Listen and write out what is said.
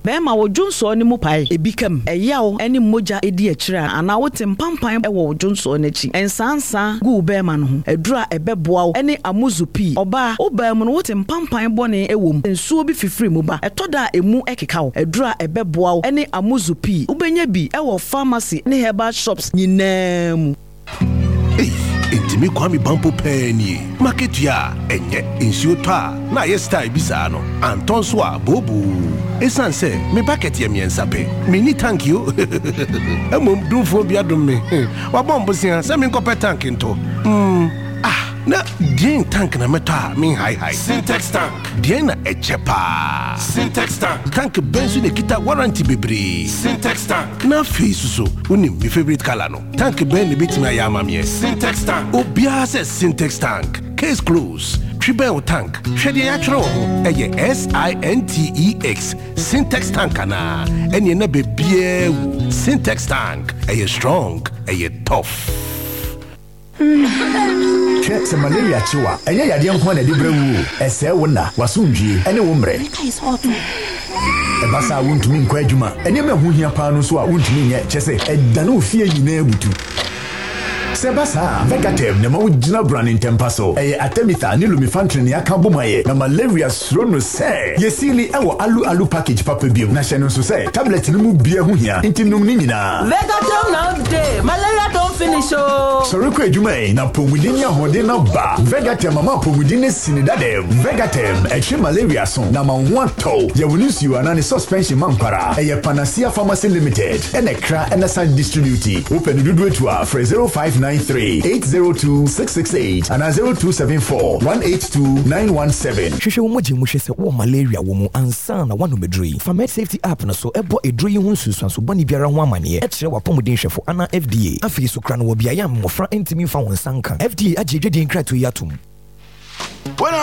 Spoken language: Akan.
Bema wo Johnson ni mu pai ebikam eyawo eni moja edi akira ana wote mpampan wo Johnson n'achi ensansa gu bema no ho edura ebeboa eni amuzupi oba obam no wote mpampan bone ewom ensuo bi fifiri mu ba etoda emu ekekawo edura ebeboa eni amuzupi ubenya bi ewo pharmacy ne herbal shops nyinam. Intimi Kwame Bampo Penny market ya enye insuota na ye style bisa no Anton so bobu esanse me bucket ye miensa pe me ni thank you emom dumfo bia dum me wa bombo sia se me nkopɛ tank nto na din tank na meta me high Syntex tank din na echepa Syntex tank bensu ne kita warranty bebre Syntex tank na face so uni my favorite color no tank ben ne bitima ya mamie Syntex tank obia se Syntex tank case close triple tank hwede ya twere ho eye SINTEX Syntex tank na enye na bebie Syntex tank eye strong eye tough. Check some malaria chiwa. Enya yade nko na de brewu. Ese wona wasundwie ene wo mre. Ebasa wontumi nkwa adwuma. Enya me ho hia pa no so a wontumi nye chese edane ofie nyina ebutu. Sebasa Vegatem na mawujina brand in tempaso. Eye Artemether ni lumifantrin ya kambomaye na malaria srono se. Yesili ewo alu package papa bio. Na shenu so se tablet ni mu bia ho hia. Inti num ni nyina. Vegatem na day. Malaria don't finish oh. Sorry ko adwuma na pomudin ya hode na ba. Vegatem mama pomudin sinidade. Vegatem etwe malaria so na manwato. Ye wonisuo na ne suspension mankwara. Eye Panacea Pharmacy Limited. Enekra Enasan Distributi. Open dudu etua for 0593-802-668 and 0274-182-917. Shushe umoji mushese uwa malaria wumu ansa na wanu medri. Famed Safety App na so ebo edri yunsu swansu bani biara wamanie. Etre wapomu shefo ana FDA. Afi sukrano wabiaya mwafra entimi mfa wansanka. FDA ajeje di nkratu yatum.